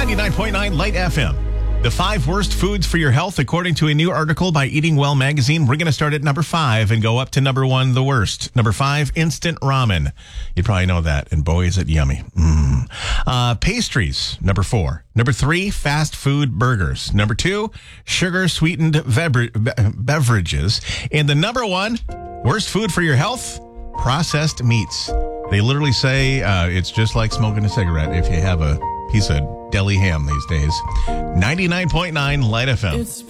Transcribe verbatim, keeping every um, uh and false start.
ninety-nine point nine Light F M. The five worst foods for your health, according to a new article by Eating Well magazine. We're going to start at number five and go up to number one, the worst. Number five, instant ramen. You probably know that, and boy, is it yummy. Mm. Uh, pastries, number four. Number three, fast food burgers. Number two, sugar-sweetened bever- be- beverages. And the number one, worst food for your health, processed meats. They literally say uh, it's just like smoking a cigarette if you have a piece of deli ham these days. ninety-nine point nine Light F M. It's